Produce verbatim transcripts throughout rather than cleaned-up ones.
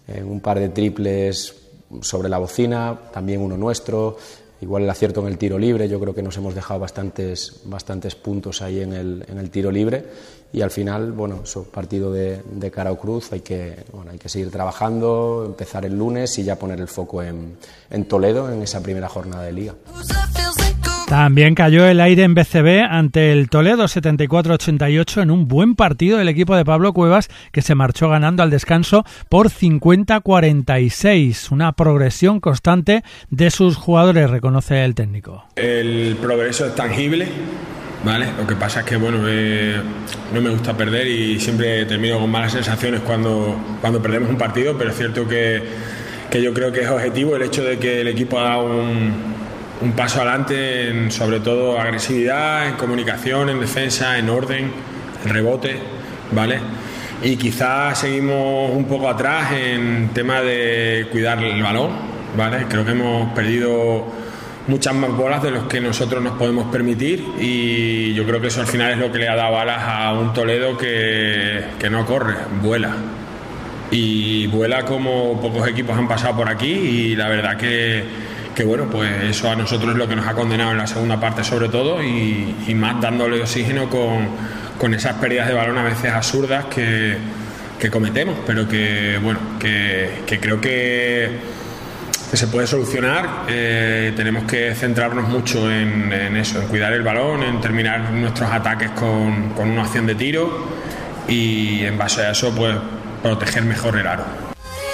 en un par de triples sobre la bocina, también uno nuestro, igual el acierto en el tiro libre. Yo creo que nos hemos dejado bastantes, bastantes puntos ahí en el, en el tiro libre, y al final, bueno, eso, partido de, de cara o cruz, hay que, bueno, hay que seguir trabajando, empezar el lunes y ya poner el foco en, en Toledo en esa primera jornada de Liga. También cayó el aire en B C B ante el Toledo setenta y cuatro a ochenta y ocho en un buen partido del equipo de Pablo Cuevas, que se marchó ganando al descanso por cincuenta a cuarenta y seis. Una progresión constante de sus jugadores, reconoce el técnico. El progreso es tangible, ¿vale? Lo que pasa es que bueno, eh, no me gusta perder y siempre termino con malas sensaciones cuando, cuando perdemos un partido, pero es cierto que, que yo creo que es objetivo el hecho de que el equipo ha dado un... un paso adelante en, sobre todo, agresividad, en comunicación, en defensa, en orden, en rebote, ¿vale? Y quizás seguimos un poco atrás en tema de cuidar el balón, ¿vale? Creo que hemos perdido muchas más bolas de los que nosotros nos podemos permitir, y yo creo que eso al final es lo que le ha dado alas a un Toledo que, que no corre, vuela. Y vuela como pocos equipos han pasado por aquí, y la verdad que que bueno, pues eso a nosotros es lo que nos ha condenado en la segunda parte sobre todo, y, y más dándole oxígeno con, con esas pérdidas de balón a veces absurdas que, que cometemos, pero que bueno, que, que creo que, que se puede solucionar. Eh, tenemos que centrarnos mucho en, en eso, en cuidar el balón, en terminar nuestros ataques con, con una opción de tiro, y en base a eso pues proteger mejor el aro.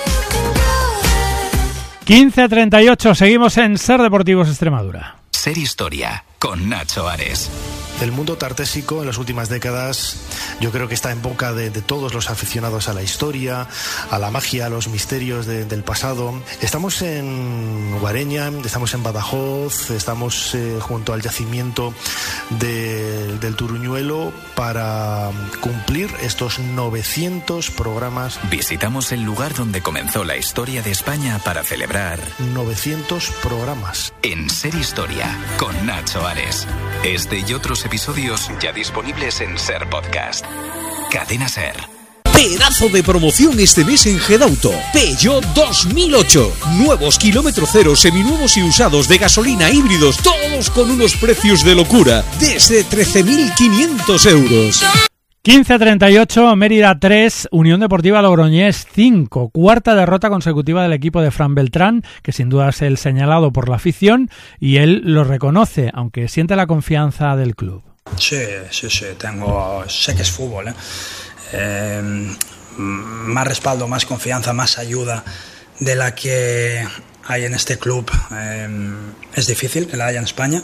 quince a treinta y ocho, seguimos en Ser Deportivos Extremadura. Ser Historia, con Nacho Ares. El mundo tartésico en las últimas décadas yo creo que está en boca de, de todos los aficionados a la historia, a la magia, a los misterios de, del pasado. Estamos en Guareña, estamos en Badajoz, estamos eh, junto al yacimiento de, del Turuñuelo para cumplir estos novecientos programas. Visitamos el lugar donde comenzó la historia de España para celebrar novecientos programas. En Ser Historia, con Nacho Ares. Este y otros episodios ya disponibles en Ser Podcast. Cadena Ser. Pedazo de promoción este mes en Gedauto. Peugeot dos mil ocho. Nuevos kilómetro cero, seminuevos y usados de gasolina, híbridos, todos con unos precios de locura. Desde trece mil quinientos euros. quince a treinta y ocho, Mérida tres, Unión Deportiva Logroñés cinco. Cuarta derrota consecutiva del equipo de Fran Beltrán, que sin duda es el señalado por la afición, y él lo reconoce, aunque siente la confianza del club. Sí, sí, sí, tengo, sé que es fútbol, ¿eh? Eh, más respaldo, más confianza, más ayuda de la que hay en este club. Eh, es difícil que la haya en España,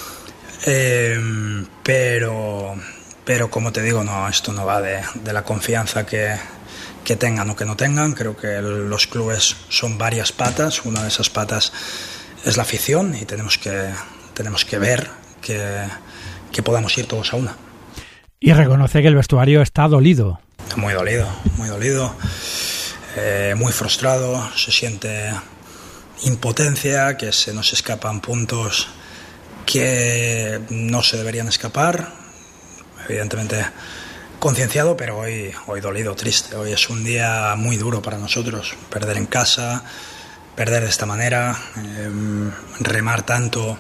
eh, pero... Pero como te digo, no, esto no va de, de la confianza que, que tengan o que no tengan. Creo que el, los clubes son varias patas. Una de esas patas es la afición, y tenemos que, tenemos que ver que, que podamos ir todos a una. Y reconoce que el vestuario está dolido. Muy dolido, muy dolido, eh, muy frustrado. Se siente impotencia, que se nos escapan puntos que no se deberían escapar. Evidentemente concienciado, pero hoy, hoy dolido, triste. Hoy es un día muy duro para nosotros. Perder en casa, perder de esta manera, eh, remar tanto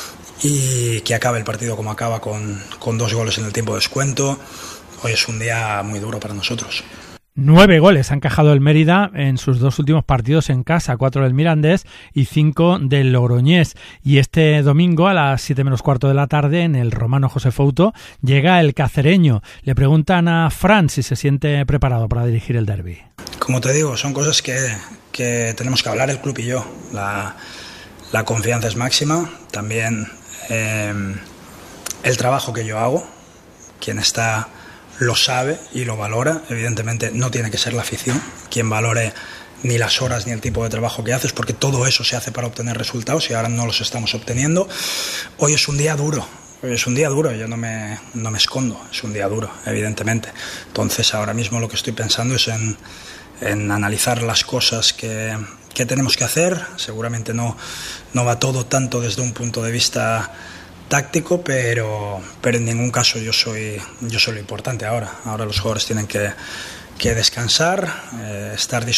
y que acabe el partido como acaba, con, con dos goles en el tiempo de descuento. Hoy es un día muy duro para nosotros. Nueve goles ha encajado el Mérida en sus dos últimos partidos en casa, cuatro del Mirandés y cinco del Logroñés. Y este domingo a las siete menos cuarto de la tarde en el Romano José Fouto llega el cacereño. Le preguntan a Fran si se siente preparado para dirigir el derbi. Como te digo, son cosas que, que tenemos que hablar el club y yo. La, la confianza es máxima. También eh, el trabajo que yo hago, quien está... lo sabe y lo valora. Evidentemente no tiene que ser la afición quien valore ni las horas ni el tipo de trabajo que haces, porque todo eso se hace para obtener resultados y ahora no los estamos obteniendo. Hoy es un día duro, hoy es un día duro, yo no me, no me escondo, es un día duro, evidentemente. Entonces ahora mismo lo que estoy pensando es en, en analizar las cosas que, que tenemos que hacer. Seguramente no, no va todo tanto desde un punto de vista táctico, pero, pero en ningún caso yo soy, yo soy lo importante ahora. Ahora los jugadores tienen que, que descansar, eh, estar disponibles.